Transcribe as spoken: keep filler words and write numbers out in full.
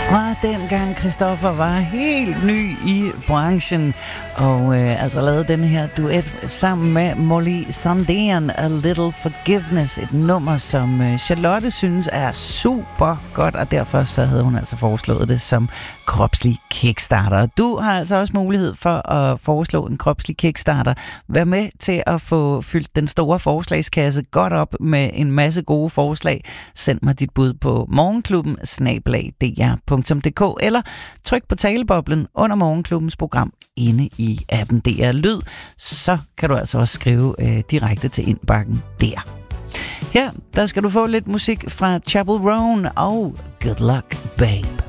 Fra dengang Christoffer var helt ny i branchen og øh, altså lavede den her duet sammen med Molly Sandén, A Little Forgiveness, et nummer som øh, Charlotte synes er super godt, og derfor så havde hun altså foreslået det som kropslig kickstarter. Du har altså også mulighed for at foreslå en kropslig kickstarter. Vær med til at få fyldt den store forslagskasse godt op med en masse gode forslag. Send mig dit bud på morgenklubben snabel-a d r punktum d k eller tryk på taleboblen under Morgenklubbens program inde i appen D R Lyd. Så kan du altså også skrive øh, direkte til indbakken der. Her, der skal du få lidt musik fra Chapel Roan og Good Luck Babe.